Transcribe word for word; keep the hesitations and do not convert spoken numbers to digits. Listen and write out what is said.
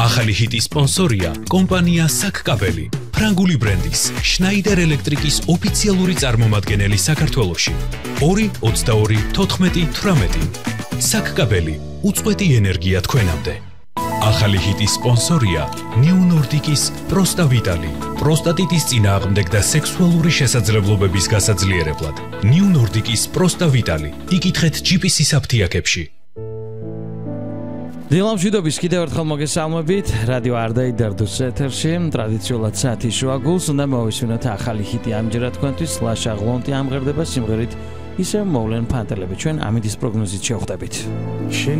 ახალი ჰიტის სპონსორია კომპანია საკკაბელი, ფრანგული ბრენდის შნაიდერ ელექტრიკის ოფიციალური წარმომადგენელი საქართველოში. ორი ოცდაორი თოთხმეტი თვრამეტი. საკკაბელი, უწყვეტი ენერგია თქვენამდე. ახალი ჰიტის სპონსორია ნიუ ნორდიკის პროსტა ვიტალი, პროსტატიტის წინააღმდეგ და სექსუალური შესაძლებლობების გასაძლიერებლად. ნიუ ნორდიკის პროსტა ვიტალი. იკითხეთ ჯი პი სის აფთიაქებში. დილამშვიდობის კიდევ ერთხელ მოგესალმებით. რადიო არდაიდარდოს ეთერში ტრადიციულად საათი შუაგულს უნდა მოვისმინოთ ახალი ჰიტი ამჯერად თქვენთვის ლაშა ღლონტი ამღერდება სიმღერით ისევ მოვლენ ფანტელები. ჩვენ ამიდის პროგნოზით შევხვდებით. შენ